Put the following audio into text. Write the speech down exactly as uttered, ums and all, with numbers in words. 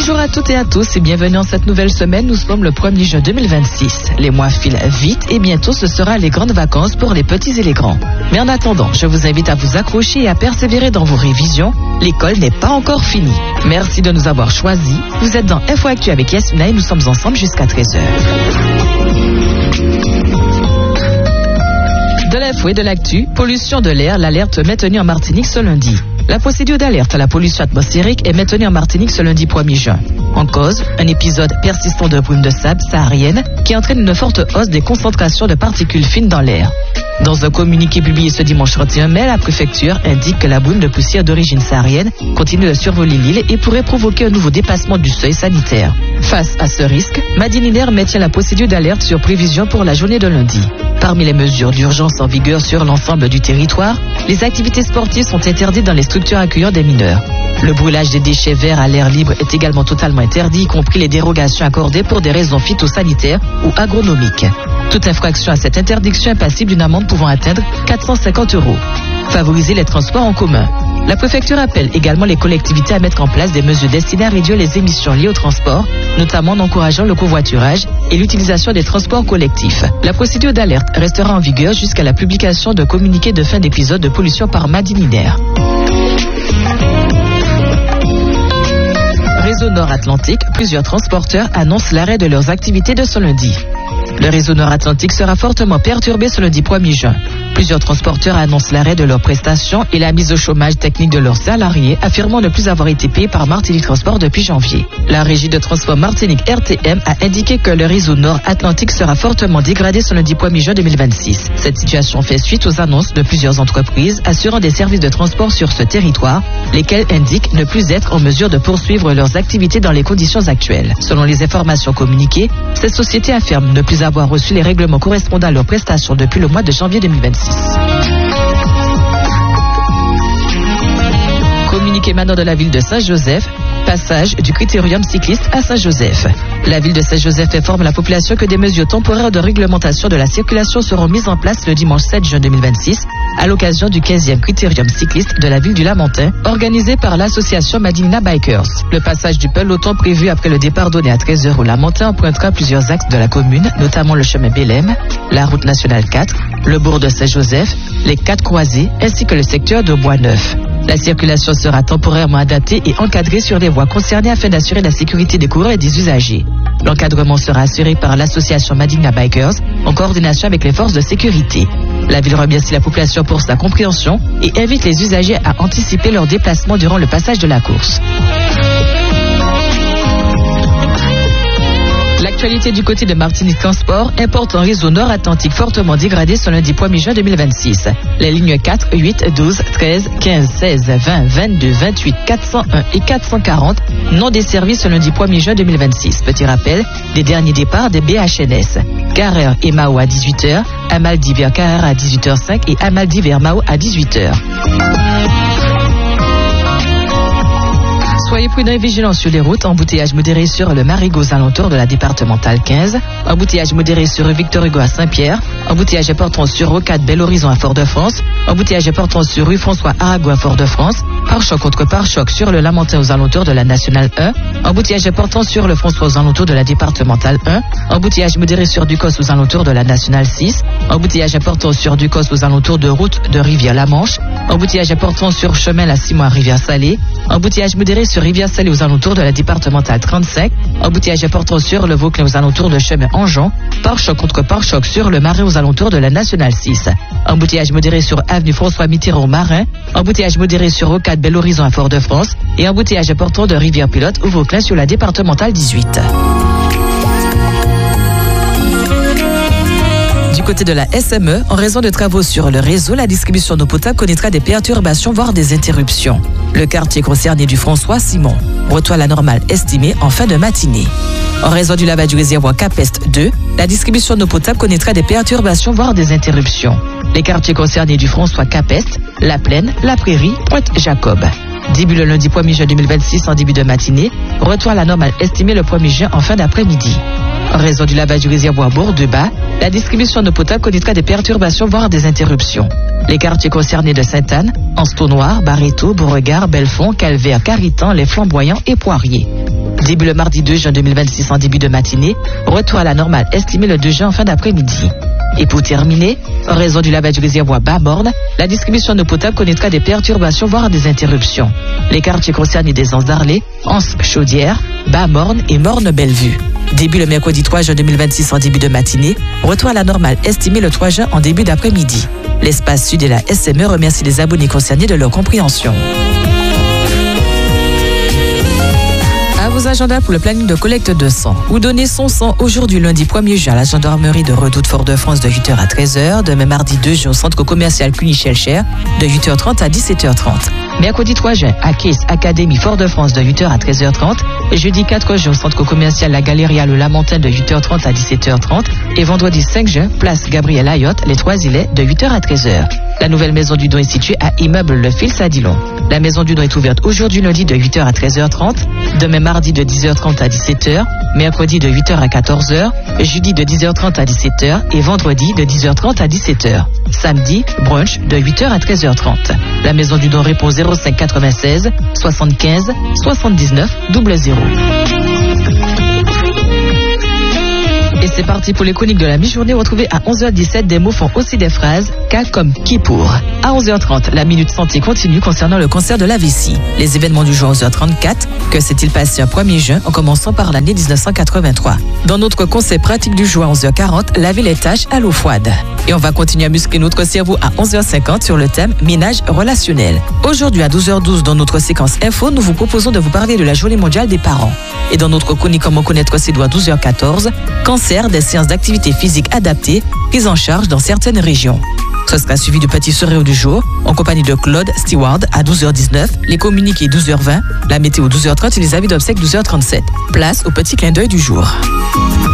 Bonjour à toutes et à tous et bienvenue en cette nouvelle semaine. Nous sommes le premier juin deux mille vingt-six. Les mois filent vite et bientôt ce sera les grandes vacances pour les petits et les grands. Mais en attendant, je vous invite à vous accrocher et à persévérer dans vos révisions. L'école n'est pas encore finie. Merci de nous avoir choisis. Vous êtes dans Info Actu avec Yasmina et nous sommes ensemble jusqu'à treize heures. De l'info et de l'actu, pollution de l'air, l'alerte maintenue en Martinique ce lundi. La procédure d'alerte à la pollution atmosphérique est maintenue en Martinique ce lundi premier juin. En cause, un épisode persistant de brume de sable saharienne qui entraîne une forte hausse des concentrations de particules fines dans l'air. Dans un communiqué publié ce dimanche trente et un mai, la préfecture indique que la brume de poussière d'origine saharienne continue de survoler l'île et pourrait provoquer un nouveau dépassement du seuil sanitaire. Face à ce risque, Madininer maintient la procédure d'alerte sur prévision pour la journée de lundi. Parmi les mesures d'urgence en vigueur sur l'ensemble du territoire, les activités sportives sont interdites dans les structures accueillant des mineurs. Le brûlage des déchets verts à l'air libre est également totalement interdit, y compris les dérogations accordées pour des raisons phytosanitaires ou agronomiques. Toute infraction à cette interdiction est passible d'une amende pouvant atteindre quatre cent cinquante euros. Favoriser les transports en commun. La préfecture appelle également les collectivités à mettre en place des mesures destinées à réduire les émissions liées au transport, notamment en encourageant le covoiturage et l'utilisation des transports collectifs. La procédure d'alerte restera en vigueur jusqu'à la publication d'un communiqué de fin d'épisode de pollution par Madininer. Réseau Nord-Atlantique, plusieurs transporteurs annoncent l'arrêt de leurs activités de ce lundi. Le réseau Nord-Atlantique sera fortement perturbé ce lundi premier juin. Plusieurs transporteurs annoncent l'arrêt de leurs prestations et la mise au chômage technique de leurs salariés, affirmant ne plus avoir été payés par Martinique Transport depuis janvier. La Régie de transport Martinique R T M a indiqué que le réseau Nord-Atlantique sera fortement dégradé ce lundi premier juin deux mille vingt-six. Cette situation fait suite aux annonces de plusieurs entreprises assurant des services de transport sur ce territoire, lesquelles indiquent ne plus être en mesure de poursuivre leurs activités dans les conditions actuelles. Selon les informations communiquées, ces sociétés affirment ne plus avoir reçu les règlements correspondant à leurs prestations depuis le mois de janvier deux mille vingt-six. Communiqué maintenant de la ville de Saint-Joseph, passage du critérium cycliste à Saint-Joseph. La ville de Saint-Joseph informe la population que des mesures temporaires de réglementation de la circulation seront mises en place le dimanche sept juin deux mille vingt-six à l'occasion du quinzième critérium cycliste de la ville du Lamentin, organisé par l'association Madinina Bikers. Le passage du peloton prévu après le départ donné à treize heures au Lamentin empruntera plusieurs axes de la commune, notamment le chemin Bélem, la route nationale quatre, le bourg de Saint-Joseph, les quatre croisées ainsi que le secteur de Bois-Neuf. La circulation sera temporairement adaptée et encadrée sur les voies concernées afin d'assurer la sécurité des coureurs et des usagers. L'encadrement sera assuré par l'association Madinina Bikers en coordination avec les forces de sécurité. La ville remercie la population pour sa compréhension et invite les usagers à anticiper leur déplacement durant le passage de la course. L'actualité du côté de Martinique Transport, important réseau Nord-Atlantique fortement dégradé ce lundi premier juin deux mille vingt-six. Les lignes quatre, huit, douze, treize, quinze, seize, vingt, vingt-deux, vingt-huit, quatre cent un et quatre cent quarante non desservis ce lundi premier juin deux mille vingt-six. Petit rappel, les derniers départs des B H N S. Carrère et Mao à dix-huit heures, Amaldi vers Carrère à dix-huit heures cinq et Amaldi vers Mao à dix-huit heures. Soyez prudents et vigilants sur les routes. Embouteillage modéré sur le Marigot aux alentours de la départementale quinze. Embouteillage modéré sur Victor Hugo à Saint-Pierre. Embouteillage important sur Rocade Bel Horizon à Fort-de-France. Embouteillage important sur rue François Arago à Fort-de-France. Pare-choc contre pare-choc sur le Lamentin aux alentours de la nationale un. Embouteillage important sur le François aux alentours de la départementale un. Embouteillage modéré sur Ducos aux alentours de la nationale six. Embouteillage important sur Ducos aux alentours de route de Rivière-la-Manche. Embouteillage important sur chemin La Cimois Rivière-Salée. Embouteillage modéré sur Rivière-Salée aux alentours de la départementale trente-cinq. Embouteillage important sur le Vauclin aux alentours de chemin Anjon. Pare-choc contre pare-choc sur le Marin aux alentours de la nationale six. Embouteillage modéré sur avenue François Mitterrand au Marin. Embouteillage modéré sur Rocade Bel Horizon à Fort-de-France. Et embouteillage important de Rivière-Pilote au Vauclin sur la départementale dix-huit. Du côté de la S M E, en raison de travaux sur le réseau, la distribution d'eau potable connaîtra des perturbations, voire des interruptions. Le quartier concerné du François Simon reçoit la normale estimée en fin de matinée. En raison du lavage du réservoir Capest deux, la distribution d'eau potable connaîtra des perturbations, voire des interruptions. Les quartiers concernés du François Capest, La Plaine, La Prairie, Pointe-Jacob. Début le lundi premier juin deux mille vingt-six en début de matinée, retour à la normale estimée le premier juin en fin d'après-midi. En raison du lavage du réservoir Bourg-de-Bas, la distribution d'eau potable connaîtra des perturbations, voire des interruptions. Les quartiers concernés de Sainte-Anne, Anse-Noir, Barreto, Beauregard, Belfond, Calvaire, Caritan, Les Flamboyants et Poiriers. Début le mardi deux juin deux mille vingt-six en début de matinée. Retour à la normale estimé le deux juin en fin d'après-midi. Et pour terminer, en raison du lavage du réservoir bas-morne, la distribution d'eau potable connaîtra des perturbations, voire des interruptions. Les quartiers concernés des Anses d'Arlé, Anse Chaudière, Bas-Morne et Morne-Bellevue. Début le mercredi trois juin deux mille vingt-six en début de matinée. Retour à la normale estimé le trois juin en début d'après-midi. L'Espace Sud et la S M E remercient les abonnés concernés de leur compréhension. À vos agendas pour le planning de collecte de sang. Ou donner son sang aujourd'hui lundi premier juin à la gendarmerie de Redoute Fort-de-France de huit heures à treize heures. Demain mardi deux juin au centre commercial Cluny-Shelcher de huit heures trente à dix-sept heures trente. Mercredi trois juin à Case Académie Fort-de-France de huit heures à treize heures trente. Et jeudi quatre juin au centre commercial La Galéria Le Lamentin de huit heures trente à dix-sept heures trente. Et vendredi cinq juin, place Gabriel Ayotte, Les Trois-Îlets de huit heures à treize heures. La nouvelle maison du don est située à Immeuble Le Fils à Dillon. La maison du don est ouverte aujourd'hui lundi de huit heures à treize heures trente, demain mardi de dix heures trente à dix-sept heures, mercredi de huit heures à quatorze heures, jeudi de dix heures trente à dix-sept heures et vendredi de dix heures trente à dix-sept heures. Samedi, brunch de huit heures à treize heures trente. La maison du don répond zéro cinq quatre-vingt-seize soixante-quinze soixante-dix-neuf zéro zéro. Et c'est parti pour les chroniques de la mi-journée. Retrouvez à onze heures dix-sept des mots font aussi des phrases, cas comme qui pour. À onze heures trente, la minute santé continue concernant le cancer de la vessie. Les événements du jour à onze heures trente-quatre, que s'est-il passé un premier juin en commençant par l'année dix-neuf cent quatre-vingt-trois. Dans notre conseil pratique du jour à onze heures quarante, laver les tâches à l'eau froide. Et on va continuer à muscler notre cerveau à onze heures cinquante sur le thème ménage relationnel. Aujourd'hui à douze heures douze dans notre séquence info, nous vous proposons de vous parler de la journée mondiale des parents. Et dans notre chronique comment connaître ses doigts douze heures quatorze, cancer, des séances d'activité physique adaptées, prises en charge dans certaines régions. Ce sera suivi du petit sourire du jour, en compagnie de Claude Stewart à douze heures dix-neuf, les communiqués douze heures vingt, la météo douze heures trente et les avis d'obsèques douze heures trente-sept. Place au petit clin d'œil du jour.